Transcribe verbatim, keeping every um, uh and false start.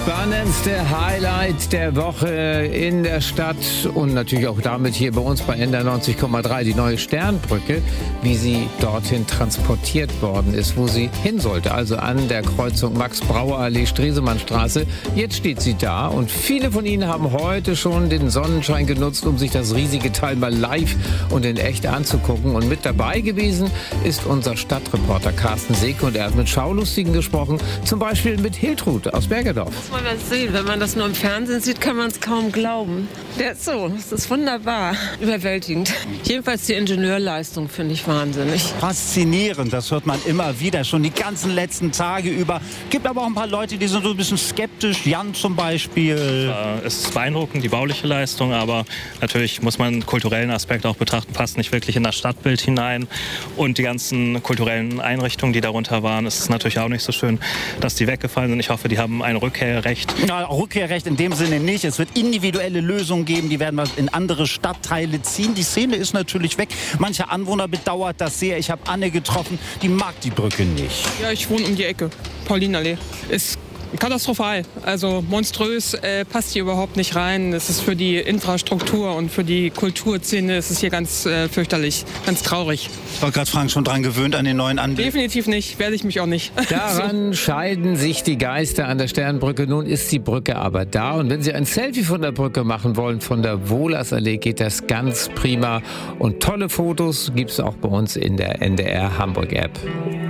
spannendste Highlight der Woche in der Stadt und natürlich auch damit hier bei uns bei N D R neunzig Komma drei, die neue Sternbrücke, wie sie dorthin transportiert worden ist, wo sie hin sollte, also an der Kreuzung Max-Brauer-Allee, Stresemannstraße. Jetzt steht sie da und viele von Ihnen haben heute schon den Sonnenschein genutzt, um sich das riesige Teil mal live und in echt anzugucken. Und mit dabei gewesen ist unser Stadtreporter Carsten Seeke und er hat mit Schaulustigen gesprochen, zum Beispiel mit Hiltrud aus Bergedorf. Muss man das sehen. Wenn man das nur im Fernsehen sieht, kann man es kaum glauben. Der ist so, das ist wunderbar, überwältigend. Jedenfalls die Ingenieurleistung finde ich wahnsinnig. Faszinierend, das hört man immer wieder, schon die ganzen letzten Tage über. Gibt aber auch ein paar Leute, die sind so ein bisschen skeptisch. Jan zum Beispiel. Es ist beeindruckend, die bauliche Leistung, aber natürlich muss man den kulturellen Aspekt auch betrachten, passt nicht wirklich in das Stadtbild hinein. Und die ganzen kulturellen Einrichtungen, die darunter waren, ist es natürlich auch nicht so schön, dass die weggefallen sind. Ich hoffe, die haben ein Rückkehrrecht. Na, Rückkehrrecht in dem Sinne nicht. Es wird individuelle Lösungen geben, die werden wir in andere Stadtteile ziehen. Die Szene ist natürlich weg. Mancher Anwohner bedauert das sehr. Ich habe Anne getroffen, die mag die Brücke nicht. Ja, ich wohne um die Ecke, Paulinenallee. Ist katastrophal, also monströs, äh, passt hier überhaupt nicht rein. Es ist für die Infrastruktur und für die Kulturszene ist es hier ganz äh, fürchterlich, ganz traurig. Ich wollte gerade fragen, schon dran gewöhnt an den neuen Anblick? Definitiv nicht, werde ich mich auch nicht. Daran so. scheiden sich die Geister an der Sternbrücke. Nun ist die Brücke aber da und wenn Sie ein Selfie von der Brücke machen wollen, von der Wohlersallee, geht das ganz prima. Und tolle Fotos gibt es auch bei uns in der N D R Hamburg App.